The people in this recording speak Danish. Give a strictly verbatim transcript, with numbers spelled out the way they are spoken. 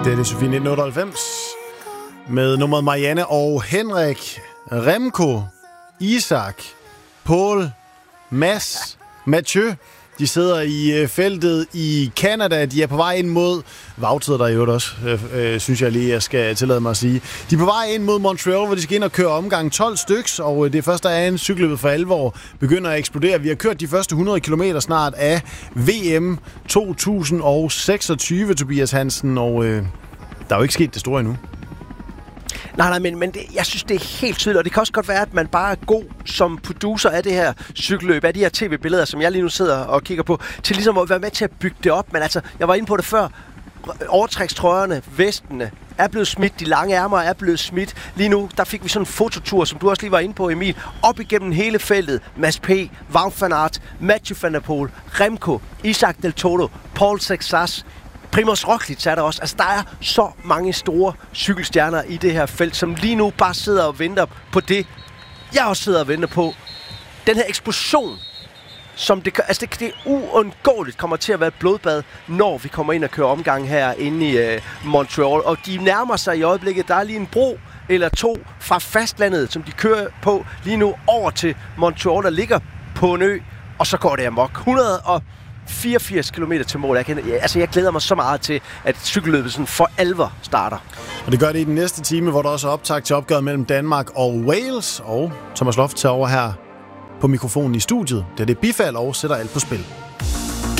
Det er det Sofie nitten otteoghalvfems med nummeret Marianne og Henrik, Remco, Isak, Paul, Mads, Mathieu. De sidder i feltet i Canada. De er på vej ind mod Vagtid, der i øvrigt også, øh, øh, synes jeg lige, jeg skal tillade mig at sige. De er på vej ind mod Montreal, hvor de skal ind og køre omgang tolv styks, og det første er en cykelløbet for alvor begynder at eksplodere. Vi har kørt de første hundrede kilometer snart af V M to tusind seksogtyve, Tobias Hansen, og øh, der er jo ikke sket det store endnu. Nej, nej, men, men det, jeg synes, det er helt tydeligt, og det kan også godt være, at man bare er god som producer af det her cykelløb, af de her tv-billeder, som jeg lige nu sidder og kigger på, til ligesom at være med til at bygge det op. Men altså, jeg var inde på det før, overtrækstrøjerne, vestene er blevet smidt, de lange ærmer er blevet smidt. Lige nu, der fik vi sådan en fototur, som du også lige var inde på, Emil, op igennem hele feltet. Mads P., Wout van Aert, Mathieu van der Poel, Remco, Isaac Del Toro, Paul Sexas, Primož Roglič er der også. Altså, der er så mange store cykelstjerner i det her felt, som lige nu bare sidder og venter på det, jeg også sidder og venter på. Den her eksplosion, som det, altså det, det uundgåeligt kommer til at være et blodbad, når vi kommer ind og kører omgang her inde i uh, Montreal. Og de nærmer sig i øjeblikket. Der er lige en bro eller to fra fastlandet, som de kører på lige nu over til Montreal, der ligger på en ø. Og så går det amok. et hundrede og fireogfirs kilometer til mål. Jeg, kan, altså, jeg glæder mig så meget til, at cykelløbet sådan for alvor starter. Og det gør det i den næste time, hvor der også er optakt til opgøret mellem Danmark og Wales. Og Thomas Loft tager over her på mikrofonen i studiet. Det er det bifald og sætter alt på spil.